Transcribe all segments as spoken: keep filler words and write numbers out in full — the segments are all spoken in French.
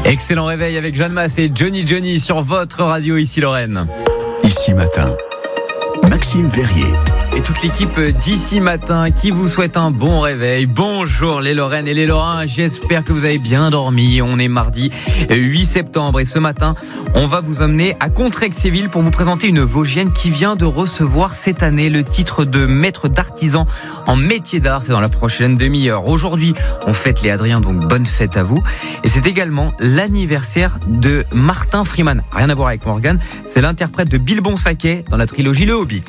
Excellent réveil avec Jeanne Masse et Johnny Johnny sur votre radio ici Lorraine. Ici Matin, Maxime Verrier. Et toute l'équipe d'Ici Matin qui vous souhaite un bon réveil. Bonjour les Lorraines et les Lorrains, j'espère que vous avez bien dormi. On est mardi huit septembre et ce matin, on va vous emmener à Contrexéville pour vous présenter une Vosgienne qui vient de recevoir cette année le titre de maître d'artisan en métier d'art. C'est dans la prochaine demi-heure. Aujourd'hui, on fête les Adriens, donc bonne fête à vous. Et c'est également l'anniversaire de Martin Freeman. Rien à voir avec Morgan, c'est l'interprète de Bilbon Saquet dans la trilogie Le Hobbit.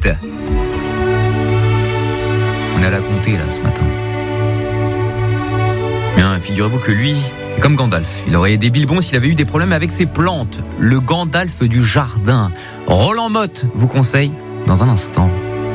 On est à la comté là ce matin. Bien, figurez-vous que lui, c'est comme Gandalf. Il aurait aidé Bilbon s'il avait eu des problèmes avec ses plantes. Le Gandalf du jardin. Roland Motte vous conseille dans un instant.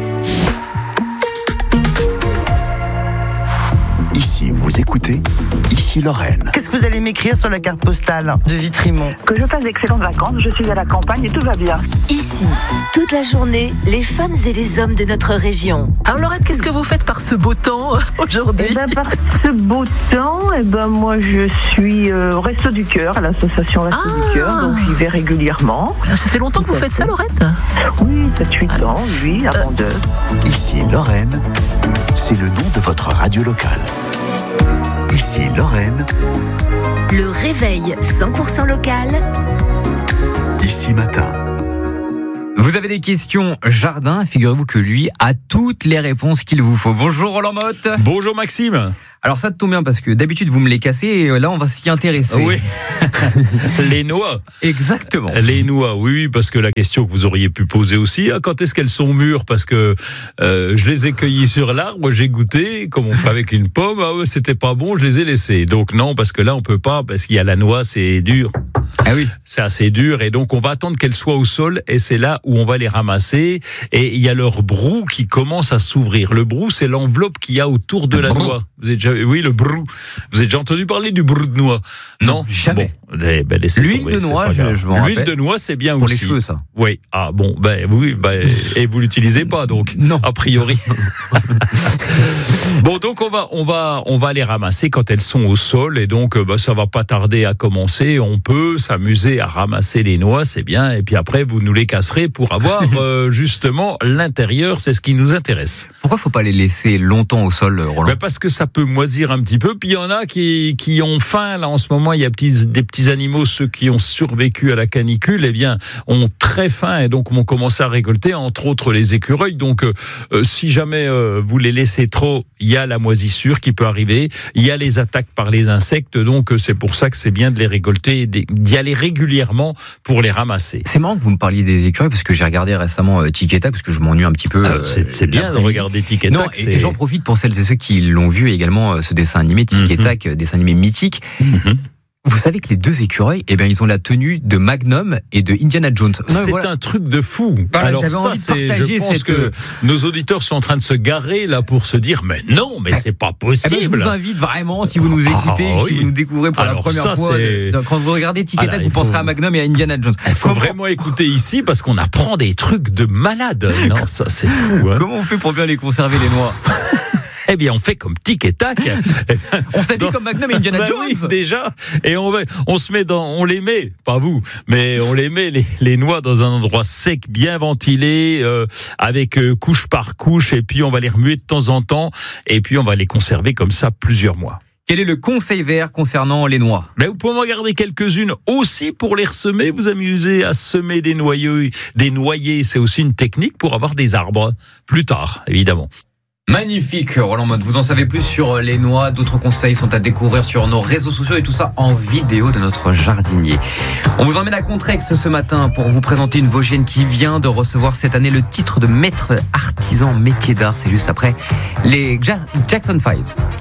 Ici, vous écoutez Ici Lorraine. Qu'est-ce que vous allez m'écrire sur la carte postale de Vitrimont? Que je passe d'excellentes vacances, je suis à la campagne et tout va bien. Ici, toute la journée, les femmes et les hommes de notre région. Alors Laurette, qu'est-ce que vous faites par ce beau temps aujourd'hui? Eh ben, par ce beau temps, eh ben, moi je suis euh, au Resto du Cœur, à l'association Resto Ah. du Cœur, donc j'y vais régulièrement. Ça fait longtemps que vous faites ça, Laurette? Oui, sept huit ans, oui, avant deux. Ici Lorraine, c'est le nom de votre radio locale. Ici Lorraine, Le réveil cent pour cent local. Ici Matin. Vous avez des questions jardin, figurez-vous que lui a toutes les réponses qu'il vous faut. Bonjour Roland Motte. Bonjour Maxime. Alors ça tombe bien parce que d'habitude vous me les cassez et là on va s'y intéresser. Oui. Les noix. Exactement. Les noix, oui, oui, parce que la question que vous auriez pu poser aussi, hein, quand est-ce qu'elles sont mûres? Parce que euh, je les ai cueillies sur l'arbre, j'ai goûté, comme on fait avec une pomme, ah ouais, c'était pas bon, je les ai laissées. Donc non, parce que là on peut pas, parce qu'il y a la noix, c'est dur. Ah oui. C'est assez dur et donc on va attendre qu'elles soient au sol et c'est là où on va les ramasser et il y a leur brou qui commence à s'ouvrir. Le brou, c'est l'enveloppe qu'il y a autour de la brou. noix. Vous avez déjà, oui, le brou. Vous avez déjà entendu parler du brou de noix? Non, jamais. Bon, eh ben, laissez L'huile tomber, de c'est noix, pas je- grave. je m'en L'huile rappelle. de noix, c'est bien Pour aussi. les cheveux, ça. Oui. Ah bon, ben oui, ben, et vous l'utilisez pas donc. Non. A priori. Bon, donc on va, on va, on va les ramasser quand elles sont au sol et donc bah, ça va pas tarder à commencer. On peut s'amuser à ramasser les noix, c'est bien. Et puis après, vous nous les casserez pour avoir euh, justement l'intérieur. C'est ce qui nous intéresse. Pourquoi faut pas les laisser longtemps au sol, Roland? Ben parce que ça peut moisir un petit peu. Puis il y en a qui, qui ont faim. Là, en ce moment, il y a petits, des petits animaux, ceux qui ont survécu à la canicule, eh bien, ont très faim et donc vont commencer à récolter, entre autres les écureuils. Donc, euh, euh, si jamais euh, vous les laissez trop, il y a la moisissure qui peut arriver. Il y a les attaques par les insectes. Donc, euh, c'est pour ça que c'est bien de les récolter et d'y aller régulièrement pour les ramasser. C'est marrant que vous me parliez des écureuils parce que j'ai regardé récemment euh, Tic et Tac parce que je m'ennuie un petit peu. Ah, euh, c'est, c'est bien de l'après-midi. regarder Tic et Non, Tac. et, c'est- et j'en profite pour celles et ceux qui l'ont vu également euh, ce dessin animé Tic et Mhm. Tac, euh, dessin animé mythique. Mhm. Vous savez que les deux écureuils, eh ben ils ont la tenue de Magnum et de Indiana Jones. Non, C'est voilà. un truc de fou. Voilà, Alors j'avais ça, envie de c'est, partager je pense cette- que nos auditeurs sont en train de se garer là pour se dire, mais non, mais c'est pas Eh ben, je possible. vous invite vraiment, si vous nous écoutez, Ah, si oui. vous nous découvrez pour Alors la première ça, fois, c'est- de- quand vous regardez Tic et Ah là, Tac, il vous penserez faut- à Magnum et à Indiana Jones. Il faut Comment- vraiment écouter ici parce qu'on apprend des trucs de malade. Non, ça c'est fou. Hein. Comment on fait pour bien les conserver les noix? Eh bien, on fait comme Tic et Tac. On s'habille Dans- comme Magnum et Indiana Bah Jones. oui, déjà. Et on, va, on se met dans, on les met, pas vous, mais on les met les, les noix dans un endroit sec, bien ventilé, euh, avec euh, couche par couche, et puis on va les remuer de temps en temps, et puis on va les conserver comme ça plusieurs mois. Quel est le conseil vert concernant les noix? Mais vous pouvez en garder quelques-unes aussi pour les ressemer. Vous amusez à semer des noyaux, des noyers. C'est aussi une technique pour avoir des arbres plus tard, évidemment. Magnifique, Roland Motte. Vous en savez plus sur les noix. D'autres conseils sont à découvrir sur nos réseaux sociaux et tout ça en vidéo de notre jardinier. On vous emmène à Contrex ce matin pour vous présenter une Vosgienne qui vient de recevoir cette année le titre de maître artisan métier d'art. C'est juste après les Ja- Jackson five.